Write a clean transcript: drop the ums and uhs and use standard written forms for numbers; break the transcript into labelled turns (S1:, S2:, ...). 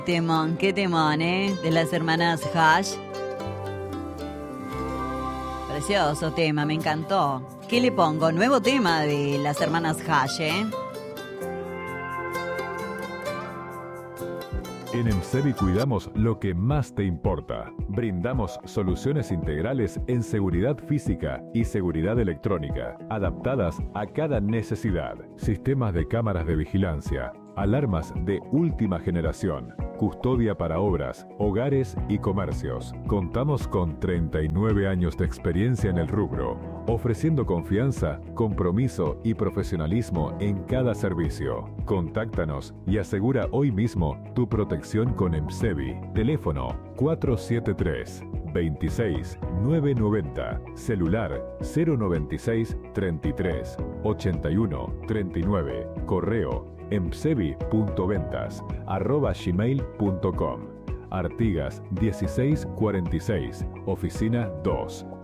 S1: Temón, qué temón, ¿eh? De las hermanas Hash. Precioso tema, me encantó. ¿Qué le pongo? Nuevo tema de las hermanas Hash, ¿eh?
S2: En EMSEVI cuidamos lo que más te importa. Brindamos soluciones integrales en seguridad física y seguridad electrónica, adaptadas a cada necesidad. Sistemas de cámaras de vigilancia, alarmas de última generación, custodia para obras, hogares y comercios. Contamos con 39 años de experiencia en el rubro, ofreciendo confianza, compromiso y profesionalismo en cada servicio. Contáctanos y asegura hoy mismo tu protección con EMSEVI. Teléfono 473 26 990, celular 096 33 81 39, correo emsevi.ventas@gmail.com. Artigas 1646, oficina 2.